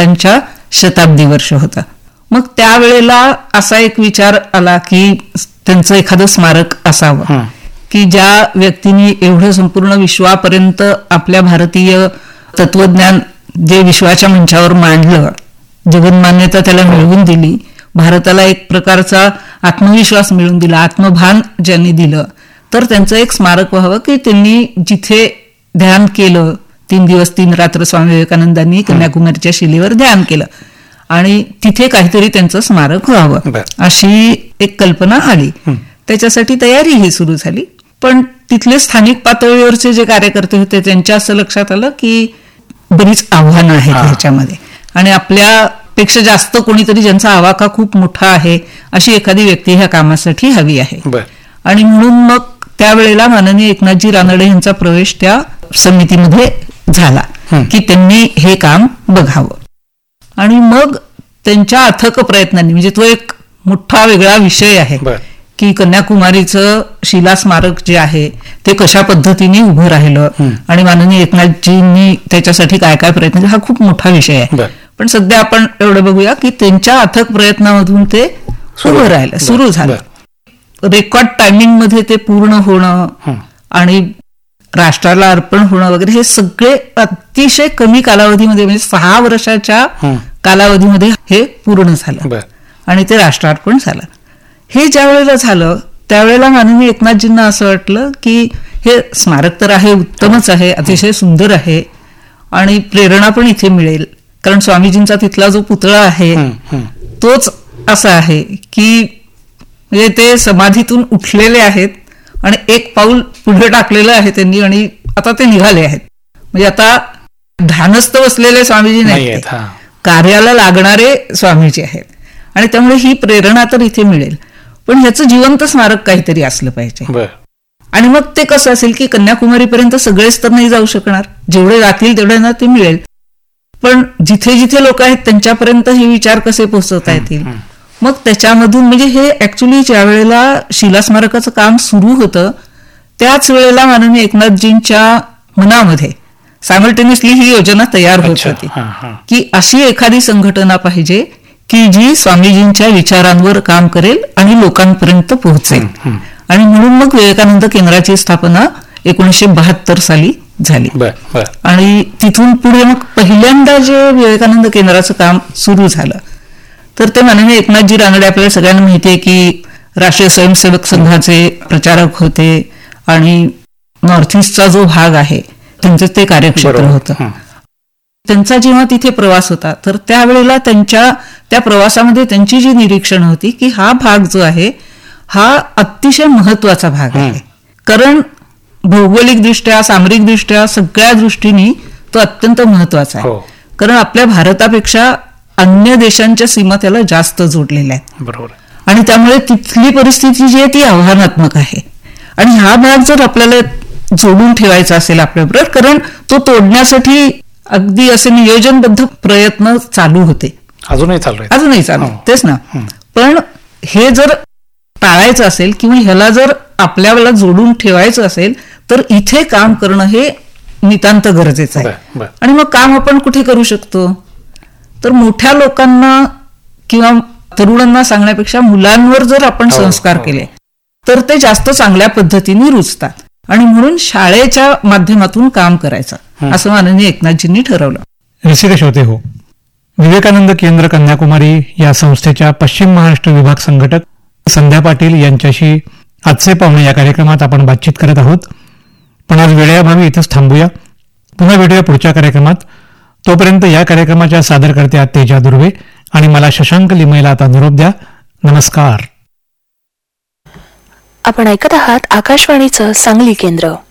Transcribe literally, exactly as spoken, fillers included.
विवेकानंदांच्या शताब्दी वर्ष होता. मग त्यावेळेला असा एक विचार आला की त्यांचं एखादं स्मारक असावं की ज्या व्यक्तींनी एवढं संपूर्ण विश्वापर्यंत आपल्या भारतीय तत्वज्ञान जे विश्वाच्या मंचावर मांडलं, जगन्मान्यता त्याला मिळवून दिली, भारताला एक प्रकारचा आत्मविश्वास मिळवून दिला, आत्मभान ज्यांनी दिलं, तर त्यांचं एक स्मारक व्हावं की त्यांनी जिथे ध्यान केलं, तीन दिवस तीन रात्र स्वामी विवेकानंदांनी कन्याकुमारीच्या शिलेवर ध्यान केलं आणि तिथे काहीतरी त्यांचं स्मारक व्हावं, अशी एक कल्पना आली. त्याच्यासाठी तयारी ही सुरू झाली. पण तिथले स्थानिक पातळीवरचे जे कार्यकर्ते होते त्यांच्या असं लक्षात आलं की बरीच आव्हानं आहेत ह्याच्यामध्ये आणि आपल्यापेक्षा जास्त कोणीतरी ज्यांचा आवाका खूप मोठा आहे अशी एखादी व्यक्ती ह्या कामासाठी हवी आहे. आणि म्हणून मग त्यावेळेला माननीय एकनाथजी रानडे यांचा प्रवेश त्या समितीमध्ये झाला की त्यांनी हे काम बघावं. आणि मग त्यांच्या अथक प्रयत्नांनी, म्हणजे तो एक मोठा वेगळा विषय आहे की कन्याकुमारीचं शिला स्मारक जे आहे ते कशा पद्धतीने उभं राहिलं आणि माननीय एकनाथजींनी त्याच्यासाठी काय काय प्रयत्न केले, हा खूप मोठा विषय आहे. पण सध्या आपण एवढं बघूया की त्यांच्या अथक प्रयत्नामधून ते उभं राहिलं, सुरू झालं. रेकॉर्ड टायमिंग मध्ये ते पूर्ण होणं आणि राष्ट्राला अर्पण होणं वगैरे हे सगळे अतिशय कमी कालावधीमध्ये, म्हणजे सहा वर्षाच्या कालावधीमध्ये हे पूर्ण झालं आणि ते राष्ट्रार्पण झालं. हे ज्या वेळेला झालं त्यावेळेला माननीय एकनाथजींना असं वाटलं की हे स्मारक तर आहे, उत्तमच आहे, अतिशय सुंदर आहे आणि प्रेरणा पण इथे मिळेल, कारण स्वामीजींचा तिथला जो पुतळा आहे तोच असा आहे की म्हणजे ते समाधीतून उठलेले आहेत आणि एक पाऊल पुढे टाकलेलं आहे त्यांनी आणि आता ते निघाले आहेत. म्हणजे आता ध्यानस्थ बसलेले स्वामीजी नाहीत, कार्याला लागणारे स्वामीजी आहेत आणि त्यामुळे ही प्रेरणा तर इथे मिळेल. पण ह्याचं जिवंत स्मारक काहीतरी असलं पाहिजे. आणि मग ते कसं असेल की कन्याकुमारीपर्यंत सगळेच तर नाही जाऊ शकणार, जेवढे जातील तेवढ्यांना ते मिळेल, पण जिथे जिथे लोक आहेत त्यांच्यापर्यंत हे विचार कसे पोहोचवता येतील. मग त्याच्यामधून म्हणजे हे ऍक्च्युली ज्या वेळेला शिला स्मारकाचं काम सुरू होतं त्याच वेळेला माननीय एकनाथजींच्या मनामध्ये सायमल्टेनियसली ही योजना तयार होत होती की अशी एखादी संघटना पाहिजे की जी स्वामीजींच्या विचारांवर काम करेल आणि लोकांपर्यंत पोहोचेल. आणि म्हणून मग विवेकानंद केंद्राची स्थापना एकोणीसशे बहात्तर साली झाली. आणि तिथून पुढे मग पहिल्यांदा जे विवेकानंद केंद्राचं काम सुरू झालं तर ते माननीय एकनाथजी रानडे, आपल्याला सगळ्यांना माहिती आहे की राष्ट्रीय स्वयंसेवक संघाचे प्रचारक होते आणि नॉर्थ ईस्टचा जो भाग आहे त्यांचं ते कार्यक्षेत्र होतं. त्यांचा जेव्हा तिथे प्रवास होता तर त्यावेळेला त्यांच्या त्या प्रवासामध्ये त्यांची जी निरीक्षण होती की हा भाग जो आहे हा अतिशय महत्वाचा भाग आहे, कारण भौगोलिक दृष्ट्या, सामरिक दृष्ट्या, सगळ्या दृष्टीने तो अत्यंत महत्वाचा आहे. कारण आपल्या भारतापेक्षा अन्य देशांच्या सीमा त्याला जास्त जोडलेल्या आहेत. बरोबर. आणि त्यामुळे तिथली परिस्थिती जी आहे ती आव्हानात्मक आहे आणि हा भाग जर आपल्याला जोडून ठेवायचा असेल आपल्याबरोबर, कारण तो तोडण्यासाठी अगदी असे नियोजनबद्ध प्रयत्न चालू होते, अजूनही चालू अजूनही चालू तेच ना. पण हे जर टाळायचं असेल किंवा ह्याला जर आपल्याला जोडून ठेवायचं असेल तर इथे काम करणं हे नितांत गरजेचं आहे. आणि मग काम आपण कुठे करू शकतो तर मोठ्या लोकांना किंवा तरुणांना सांगण्यापेक्षा मुलांवर जर आपण संस्कार केले तर ते जास्त चांगल्या पद्धतीने रुजतात आणि म्हणून शाळेच्या माध्यमातून काम करायचं असं माननीय एकनाथजींनी ठरवलं. रसिक श्रोते हो, विवेकानंद केंद्र कन्याकुमारी या संस्थेच्या पश्चिम महाराष्ट्र विभाग संघटक संध्या पाटील यांच्याशी आजचे पाहुणे या कार्यक्रमात आपण बातचीत करत आहोत. पण आज वेळेअभावी इथंच थांबूया. पुन्हा भेटूया पुढच्या कार्यक्रमात. तोपर्यंत या कार्यक्रमाच्या सादरकर्त्या तेजा दुर्वे आणि मला शशांक लिमयला आता निरोप द्या. नमस्कार. आपण ऐकत आहात आकाशवाणीचं सांगली केंद्र.